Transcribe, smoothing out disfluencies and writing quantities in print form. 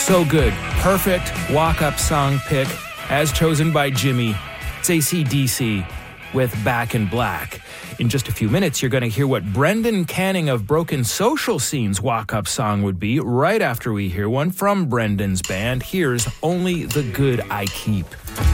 So good. Perfect walk-up song pick as chosen by Jimmy. It's AC/DC with Back in Black. In just a few minutes, you're going to hear what Brendan Canning of Broken Social Scene's walk-up song would be right after we hear one from Brendan's band. Here's Only the Good I Keep.